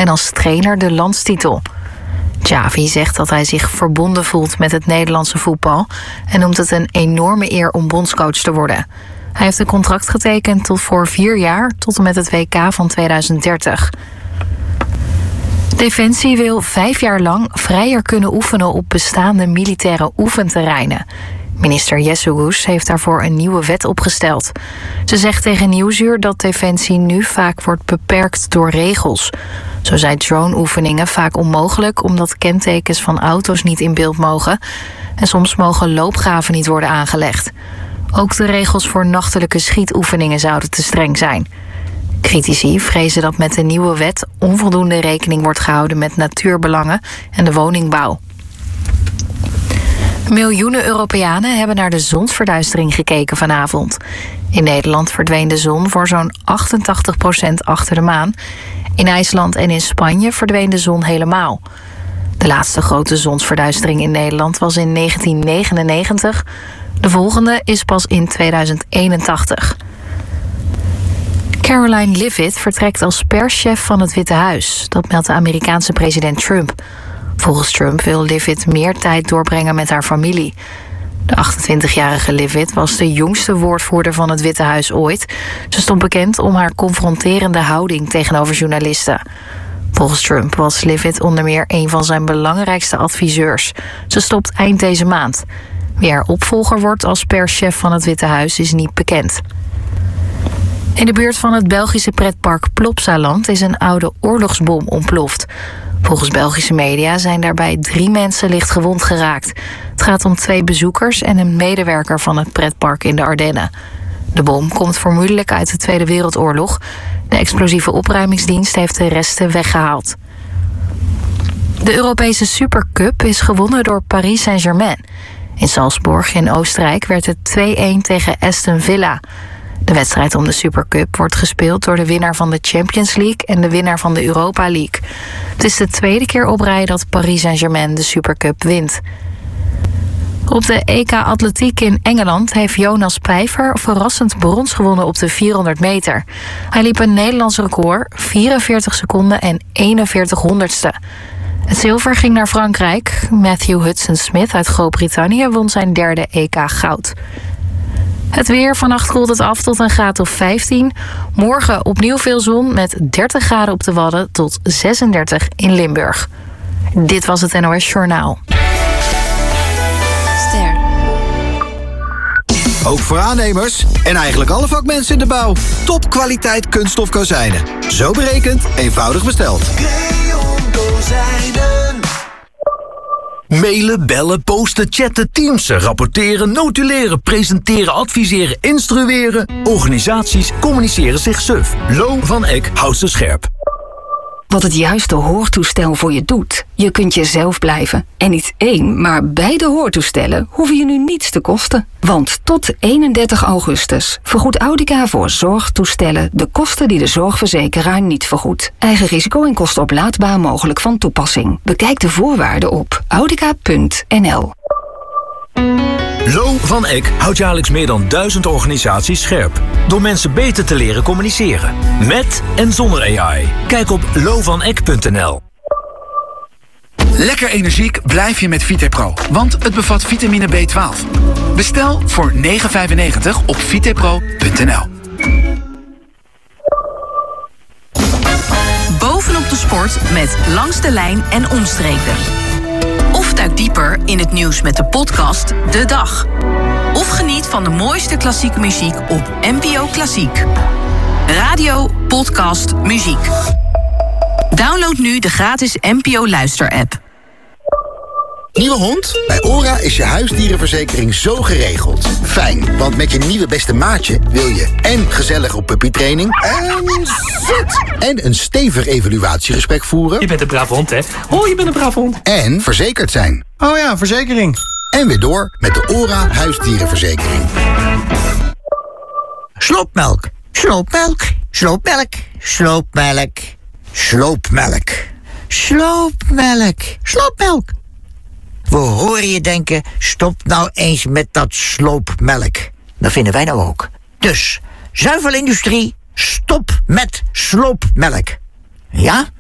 en als trainer de landstitel. Xavi zegt dat hij zich verbonden voelt met het Nederlandse voetbal en noemt het een enorme eer om bondscoach te worden. Hij heeft een contract getekend voor 4 jaar tot en met het WK van 2030. Defensie wil 5 jaar lang vrijer kunnen oefenen op bestaande militaire oefenterreinen. Minister Jessegoes heeft daarvoor een nieuwe wet opgesteld. Ze zegt tegen Nieuwsuur dat Defensie nu vaak wordt beperkt door regels. Zo zijn drone-oefeningen vaak onmogelijk omdat kentekens van auto's niet in beeld mogen. En soms mogen loopgraven niet worden aangelegd. Ook de regels voor nachtelijke schietoefeningen zouden te streng zijn. Critici vrezen dat met de nieuwe wet onvoldoende rekening wordt gehouden met natuurbelangen en de woningbouw. Miljoenen Europeanen hebben naar de zonsverduistering gekeken vanavond. In Nederland verdween de zon voor zo'n 88% achter de maan. In IJsland en in Spanje verdween de zon helemaal. De laatste grote zonsverduistering in Nederland was in 1999. De volgende is pas in 2081. Caroline Leavitt vertrekt als perschef van het Witte Huis. Dat meldt de Amerikaanse president Trump. Volgens Trump wil Leavitt meer tijd doorbrengen met haar familie. De 28-jarige Leavitt was de jongste woordvoerder van het Witte Huis ooit. Ze stond bekend om haar confronterende houding tegenover journalisten. Volgens Trump was Leavitt onder meer een van zijn belangrijkste adviseurs. Ze stopt eind deze maand. Wie haar opvolger wordt als perschef van het Witte Huis is niet bekend. In de buurt van het Belgische pretpark Plopsaland is een oude oorlogsbom ontploft. Volgens Belgische media zijn daarbij 3 mensen licht gewond geraakt. Het gaat om 2 bezoekers en een medewerker van het pretpark in de Ardennen. De bom komt vermoedelijk uit de Tweede Wereldoorlog. De explosieve opruimingsdienst heeft de resten weggehaald. De Europese Supercup is gewonnen door Paris Saint-Germain. In Salzburg in Oostenrijk werd het 2-1 tegen Aston Villa. De wedstrijd om de Supercup wordt gespeeld door de winnaar van de Champions League en de winnaar van de Europa League. Het is de 2e keer op rij dat Paris Saint-Germain de Supercup wint. Op de EK Atletiek in Engeland heeft Jonas Pijver verrassend brons gewonnen op de 400 meter. Hij liep een Nederlands record, 44 seconden en 41 honderdste. Het zilver ging naar Frankrijk. Matthew Hudson-Smith uit Groot-Brittannië won zijn 3e EK goud. Het weer, vannacht koelt het af tot een graad of 15. Morgen opnieuw veel zon met 30 graden op de Wadden tot 36 in Limburg. Dit was het NOS Journaal. Ster. Ook voor aannemers en eigenlijk alle vakmensen in de bouw. Topkwaliteit kunststof kozijnen. Zo berekend, eenvoudig besteld. Creon Kozijnen. Mailen, bellen, posten, chatten, teamsen, rapporteren, notuleren, presenteren, adviseren, instrueren. Organisaties communiceren zich suf. Lo van Eck houdt ze scherp. Wat het juiste hoortoestel voor je doet. Je kunt jezelf blijven. En niet 1, maar beide hoortoestellen hoeven je nu niets te kosten. Want tot 31 augustus vergoedt Audica voor zorgtoestellen de kosten die de zorgverzekeraar niet vergoedt. Eigen risico en kosten oplaadbaar mogelijk van toepassing. Bekijk de voorwaarden op audica.nl. Lo van Eck houdt jaarlijks meer dan 1000 organisaties scherp. Door mensen beter te leren communiceren. Met en zonder AI. Kijk op lovaneck.nl. Lekker energiek blijf je met Vitepro, want het bevat vitamine B12. Bestel voor €9,95 op vitepro.nl. Bovenop de sport met Langs de Lijn en Omstreken. Of duik dieper in het nieuws met de podcast De Dag. Of geniet van de mooiste klassieke muziek op NPO Klassiek. Radio, podcast, muziek. Download nu de gratis NPO Luister-app. Nieuwe hond? Bij ORA is je huisdierenverzekering zo geregeld. Fijn, want met je nieuwe beste maatje wil je en gezellig op puppytraining en zit. En een stevig evaluatiegesprek voeren. Je bent een braaf hond, hè? Oh, je bent een braaf hond. En verzekerd zijn. Oh ja, verzekering. En weer door met de ORA huisdierenverzekering. Sloopmelk, sloopmelk, sloopmelk, sloopmelk, sloopmelk, sloopmelk, sloopmelk. We horen je denken, stop nou eens met dat sloopmelk. Dat vinden wij nou ook. Dus, zuivelindustrie, stop met sloopmelk. Ja?